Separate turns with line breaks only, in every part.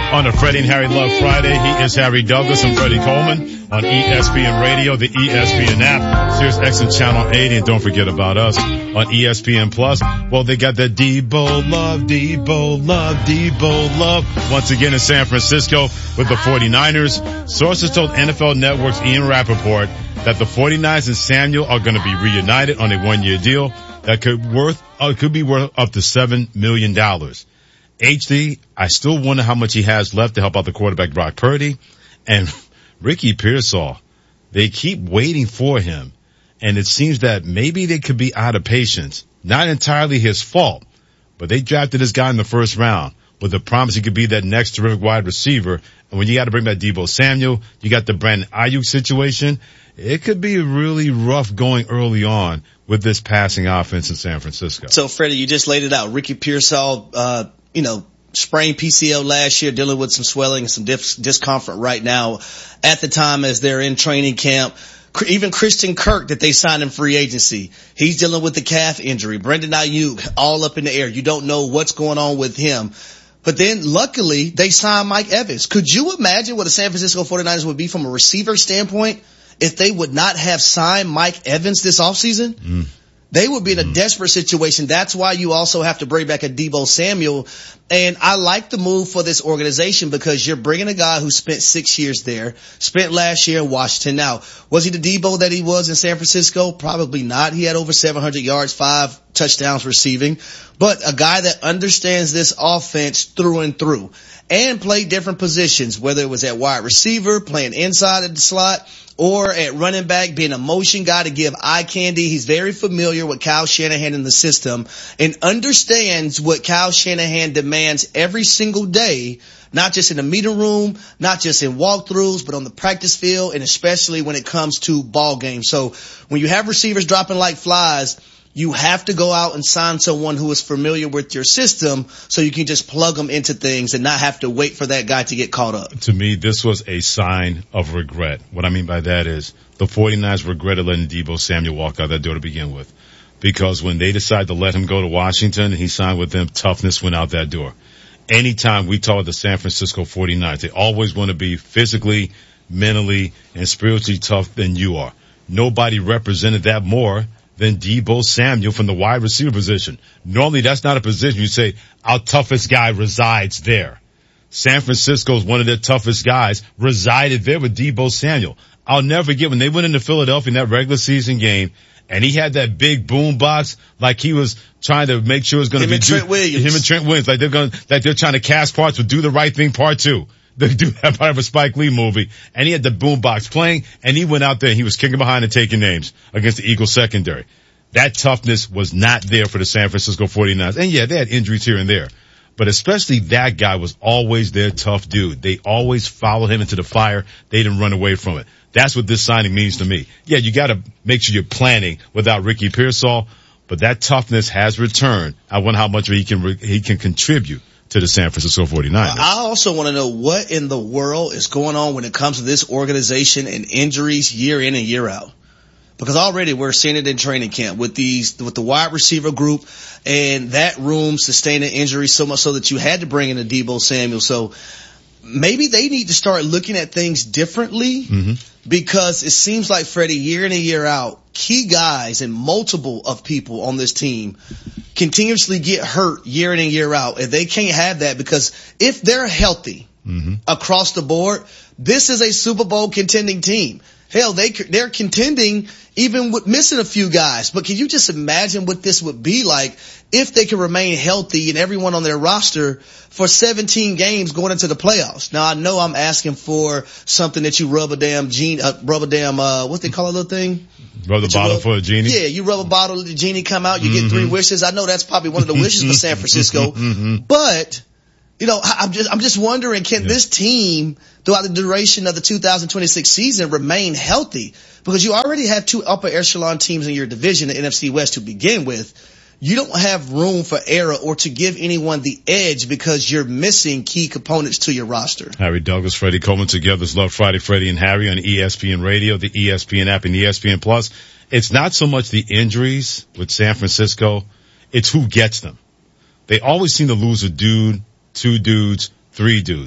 On a Freddie and Harry Love Friday, he is Harry Douglas and Freddie Coleman on ESPN Radio, the ESPN app, Sirius XM Channel 80, and don't forget about us on ESPN Plus. Well, they got that Debo love. Once again in San Francisco with the 49ers. Sources told NFL Network's Ian Rappaport that the 49ers and Samuel are going to be reunited on a one-year deal that could be worth up to $7 million. HD, I still wonder how much he has left to help out the quarterback Brock Purdy. And Ricky Pearsall, they keep waiting for him. And it seems that maybe they could be out of patience. Not entirely his fault, but they drafted this guy in the first round with the promise he could be that next terrific wide receiver. And when you got to bring back Deebo Samuel, you got the Brandon Ayuk situation. It could be really rough going early on with this passing offense in San Francisco.
So, Freddie, you just laid it out. Ricky Pearsall, sprained PCL last year, dealing with some swelling and some discomfort right now at the time as they're in training camp. Even Christian Kirk that they signed in free agency, he's dealing with the calf injury. Brandon Ayuk, all up in the air. You don't know what's going on with him. But then luckily they signed Mike Evans. Could you imagine what the San Francisco 49ers would be from a receiver standpoint if they would not have signed Mike Evans this offseason? They would be in a desperate situation. That's why you also have to bring back a Deebo Samuel. And I like the move for this organization because you're bringing a guy who spent 6 years there, spent last year in Washington. Now, was he the Deebo that he was in San Francisco? Probably not. He had over 700 yards, 5 touchdowns receiving. But a guy that understands this offense through and through and played different positions, whether it was at wide receiver, playing inside of the slot, or at running back, being a motion guy to give eye candy. He's very familiar with Kyle Shanahan in the system and understands what Kyle Shanahan demands every single day, not just in the meeting room, not just in walkthroughs, but on the practice field, and especially when it comes to ball games. So when you have receivers dropping like flies, you have to go out and sign someone who is familiar with your system so you can just plug them into things and not have to wait for that guy to get caught up.
To me, this was a sign of regret. What I mean by that is the 49ers regretted letting Deebo Samuel walk out that door to begin with. Because when they decided to let him go to Washington and he signed with them, toughness went out that door. Anytime we talk about the San Francisco 49ers, they always want to be physically, mentally, and spiritually tough than you are. Nobody represented that more than Deebo Samuel from the wide receiver position. Normally that's not a position you say, our toughest guy resides there. San Francisco's one of their toughest guys resided there with Deebo Samuel. I'll never forget when they went into Philadelphia in that regular season game and he had that big boom box like he was trying to make sure it was going to be
Trent Williams.
Him and Trent Williams, like they're trying to cast parts with Do the Right Thing Part 2. They do that part of a Spike Lee movie, and he had the boombox playing, and he went out there and he was kicking behind and taking names against the Eagles secondary. That toughness was not there for the San Francisco 49ers. And yeah, they had injuries here and there, but especially that guy was always their tough dude. They always followed him into the fire. They didn't run away from it. That's what this signing means to me. Yeah, you got to make sure you're planning without Ricky Pearsall, but that toughness has returned. I wonder how much he can contribute to the San Francisco 49ers.
I also want to know what in the world is going on when it comes to this organization and injuries year in and year out. Because already we're seeing it in training camp with the wide receiver group and that room sustaining injuries so much so that you had to bring in a Deebo Samuel. So maybe they need to start looking at things differently because it seems like, Freddie, year in and year out, key guys and multiple of people on this team continuously get hurt year in and year out. And they can't have that because if they're healthy across the board, this is a Super Bowl contending team. Hell, they're contending even with missing a few guys. But can you just imagine what this would be like if they could remain healthy and everyone on their roster for 17 games going into the playoffs? Now, I know I'm asking for something that you rub a damn what they call a little thing?
Rub the bottle for a genie?
Yeah, you rub a bottle, the genie come out, you get 3 wishes. I know that's probably one of the wishes for San Francisco. But I'm just wondering, can this team throughout the duration of the 2026 season remain healthy? Because you already have 2 upper echelon teams in your division, the NFC West, to begin with. You don't have room for error or to give anyone the edge because you're missing key components to your roster.
Harry Douglas, Freddie Coleman together. It's Love Friday, Freddie and Harry on ESPN Radio, the ESPN app, and ESPN Plus. It's not so much the injuries with San Francisco. It's who gets them. They always seem to lose a dude, 2 dudes, 3 dudes.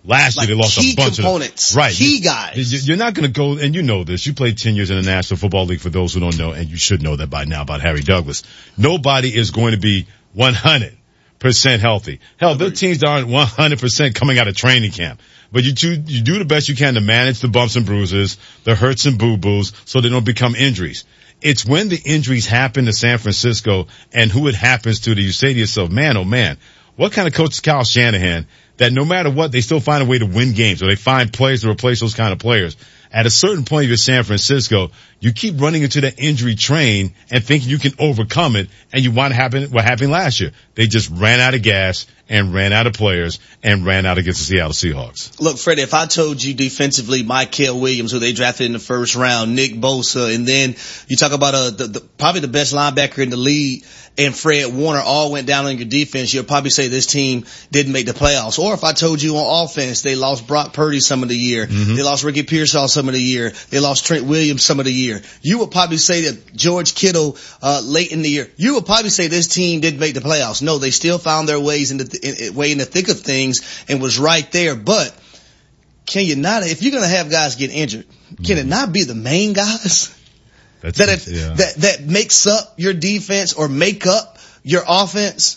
Last year they lost a bunch
components,
of
key guys.
You're not going to go, and you know this. You played 10 years in the National Football League. For those who don't know, and you should know that by now about Harry Douglas. Nobody is going to be 100% healthy. Hell, their teams aren't 100% coming out of training camp. But you do the best you can to manage the bumps and bruises, the hurts and boo-boos, so they don't become injuries. It's when the injuries happen to San Francisco and who it happens to that you say to yourself, man, oh man, what kind of coach is Kyle Shanahan that no matter what, they still find a way to win games, or they find players to replace those kind of players. At a certain point, if you're San Francisco, you keep running into that injury train and thinking you can overcome it, and you want to happen what happened last year. They just ran out of gas and ran out of players and ran out against the Seattle Seahawks.
Look, Freddie, if I told you defensively, Mykel Williams, who they drafted in the first round, Nick Bosa, and then you talk about probably the best linebacker in the league, and Fred Warner all went down on your defense, you'll probably say this team didn't make the playoffs. Or if I told you on offense, they lost Brock Purdy some of the year, they lost Ricky Pearsall some of the year, they lost Trent Williams some of the year, you would probably say that George Kittle late in the year, you would probably say this team didn't make the playoffs. No, they still found their ways in the thick of things and was right there. But can you not, if you're going to have guys get injured, can it not be the main guys that makes up your defense or make up your offense?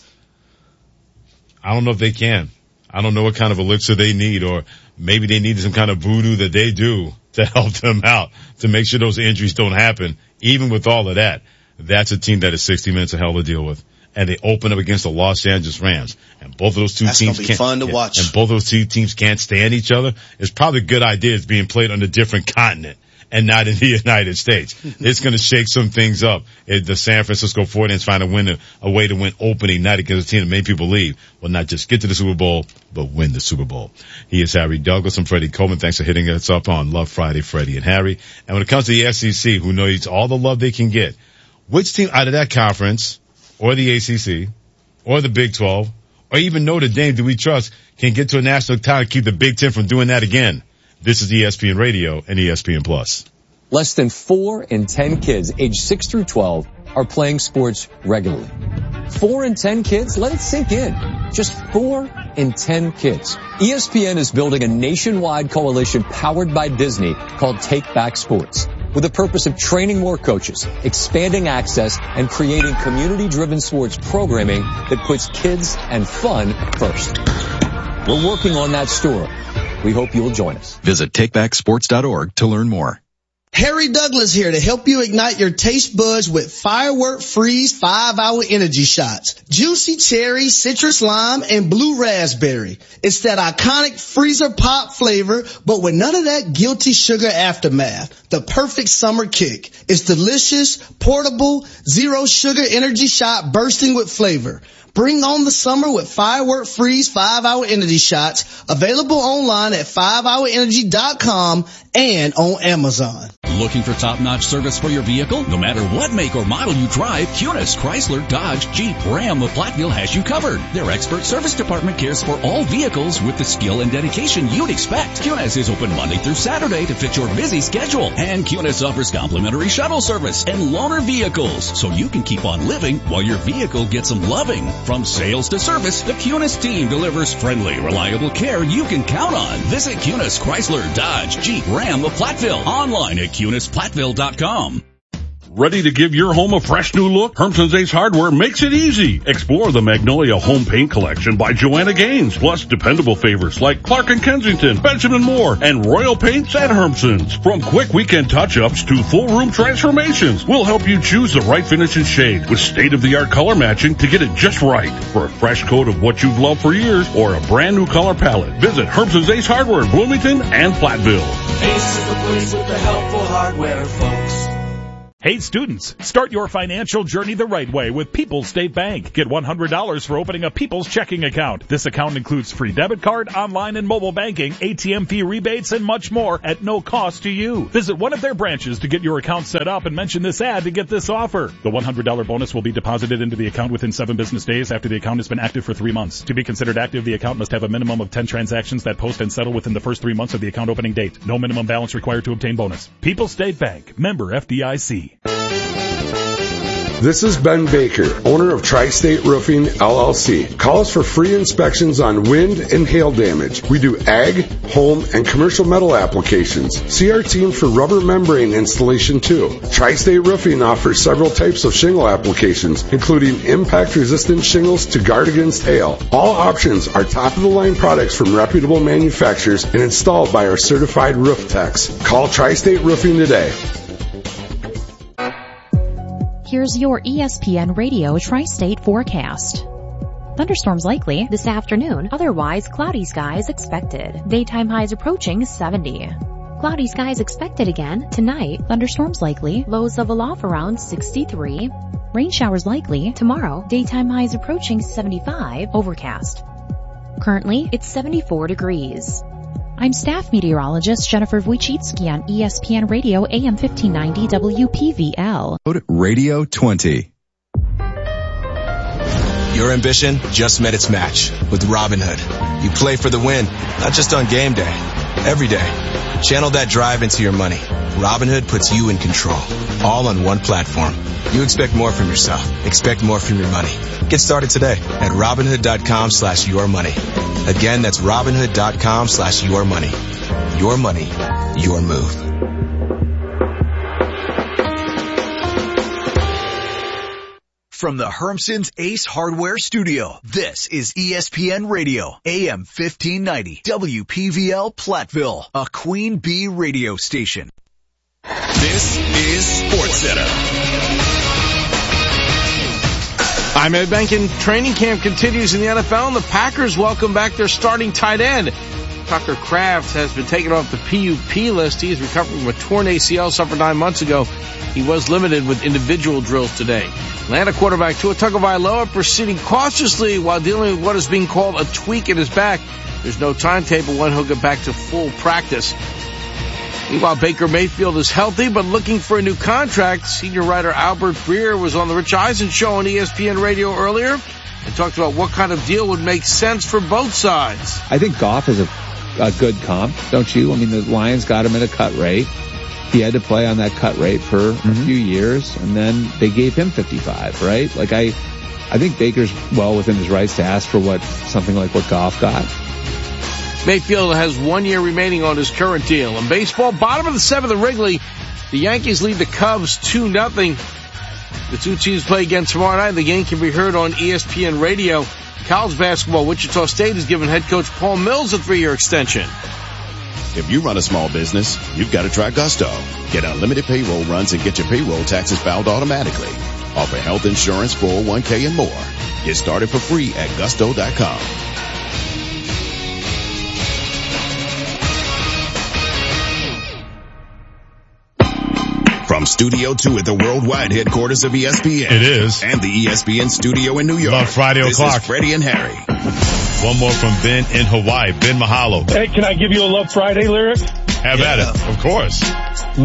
I don't know if they can. I don't know what kind of elixir they need, or maybe they need some kind of voodoo that they do to help them out to make sure those injuries don't happen. Even with all of that, that's a team that is 60 minutes a hell to deal with. And they open up against the Los Angeles Rams. And both of those two teams
can't. Fun to watch.
And both of those two teams can't stand each other. It's probably a good idea it's being played on a different continent and not in the United States. It's going to shake some things up. The San Francisco 49ers find a way to win opening night against a team that made people leave. Well, not just get to the Super Bowl, but win the Super Bowl. He is Harry Douglas. I'm Freddie Coleman. Thanks for hitting us up on Love Friday, Freddie and Harry. And when it comes to the SEC, who knows all the love they can get, which team out of that conference, or the ACC, or the Big 12, or even Notre Dame do we trust can get to a national title and keep the Big Ten from doing that again? This is ESPN Radio and ESPN Plus.
Less than 4 in 10 kids aged 6 through 12 are playing sports regularly. 4 in 10 kids? Let it sink in. Just 4 in 10 kids. ESPN is building a nationwide coalition powered by Disney called Take Back Sports, with the purpose of training more coaches, expanding access, and creating community-driven sports programming that puts kids and fun first. We're working on that story. We hope you'll join us.
Visit takebacksports.org to learn more.
Harry Douglas here to help you ignite your taste buds with Firework Freeze 5-hour energy shots. Juicy cherry, citrus lime, and blue raspberry. It's that iconic freezer pop flavor, but with none of that guilty sugar aftermath. The perfect summer kick. It's delicious, portable, zero sugar energy shot bursting with flavor. Bring on the summer with Firework Freeze 5-hour energy shots, available online at 5hourenergy.com and on Amazon.
Looking for top-notch service for your vehicle? No matter what make or model you drive, Kunis, Chrysler, Dodge, Jeep, Ram of Platteville has you covered. Their expert service department cares for all vehicles with the skill and dedication you'd expect. Kunis is open Monday through Saturday to fit your busy schedule. And Kunis offers complimentary shuttle service and loaner vehicles, so you can keep on living while your vehicle gets some loving. From sales to service, the Kunis team delivers friendly, reliable care you can count on. Visit Kunis, Chrysler, Dodge, Jeep, Ram of Platteville. Online at KunisPlatteville.com.
Ready to give your home a fresh new look? Hermson's Ace Hardware makes it easy. Explore the Magnolia Home Paint Collection by Joanna Gaines, plus dependable favorites like Clark & Kensington, Benjamin Moore, and Royal Paints at Hermson's. From quick weekend touch-ups to full room transformations, we'll help you choose the right finish and shade with state-of-the-art color matching to get it just right. For a fresh coat of what you've loved for years or a brand new color palette, visit Hermson's Ace Hardware in Bloomington and Platteville.
Ace is the place with the helpful hardware, folks.
Hey students, start your financial journey the right way with People's State Bank. Get $100 for opening a People's checking account. This account includes free debit card, online and mobile banking, ATM fee rebates, and much more at no cost to you. Visit one of their branches to get your account set up and mention this ad to get this offer. The $100 bonus will be deposited into the account within 7 business days after the account has been active for 3 months. To be considered active, the account must have a minimum of 10 transactions that post and settle within the first 3 months of the account opening date. No minimum balance required to obtain bonus. People's State Bank. Member FDIC.
This is Ben Baker, owner of Tri-State Roofing, LLC. Call us for free inspections on wind and hail damage. We do ag, home, and commercial metal applications. See our team for rubber membrane installation too. Tri-State Roofing offers several types of shingle applications, including impact-resistant shingles to guard against hail. All options are top-of-the-line products from reputable manufacturers and installed by our certified roof techs. Call Tri-State Roofing today.
Here's your ESPN Radio Tri-State forecast. Thunderstorms likely this afternoon, otherwise cloudy skies expected. Daytime highs approaching 70. Cloudy skies expected again tonight. Thunderstorms likely, lows level off around 63. Rain showers likely tomorrow. Daytime highs approaching 75. Overcast. Currently, it's 74 degrees. I'm staff meteorologist Jennifer Wojcicki on ESPN Radio AM 1590 WPVL.
Radio 20.
Your ambition just met its match with Robinhood. You play for the win, not just on game day, every day. Channel that drive into your money. Robinhood puts you in control, all on one platform. You expect more from yourself. Expect more from your money. Get started today at Robinhood.com/yourmoney. Again, that's Robinhood.com/yourmoney. Your money, your move.
From the Hermson's Ace Hardware Studio, this is ESPN Radio, AM 1590, WPVL Platteville, a Queen Bee radio station.
This is SportsCenter. I'm Ed Benkin. Training camp continues in the NFL, and the Packers welcome back their starting tight end. Tucker Kraft has been taken off the PUP list. He is recovering from a torn ACL suffered 9 months ago. He was limited with individual drills today. Atlanta quarterback Tua Tagovailoa proceeding cautiously while dealing with what is being called a tweak in his back. There's no timetable when he'll get back to full practice. Meanwhile, Baker Mayfield is healthy but looking for a new contract. Senior writer Albert Breer was on the Rich Eisen show on ESPN Radio earlier and talked about what kind of deal would make sense for both sides.
I think Goff is a good comp, don't you? I mean, the Lions got him at a cut rate. He had to play on that cut rate for a few years, and then they gave him 55, right? Like, I think Baker's well within his rights to ask for something like what Goff got.
Mayfield has 1 year remaining on his current deal. In baseball, bottom of the seventh at Wrigley, the Yankees lead the Cubs 2-0. The two teams play again tomorrow night. The game can be heard on ESPN Radio. College basketball, Wichita State has given head coach Paul Mills a 3-year extension.
If you run a small business, you've got to try Gusto. Get unlimited payroll runs and get your payroll taxes filed automatically. Offer health insurance, 401k, and more. Get started for free at gusto.com. From Studio 2 at the worldwide headquarters of ESPN.
It is.
And the ESPN studio in New York.
Love Friday
this
o'clock.
Is Freddie and Harry.
One more from Ben in Hawaii. Ben, mahalo.
Hey, can I give you a Love Friday lyric?
Have at it. Of course.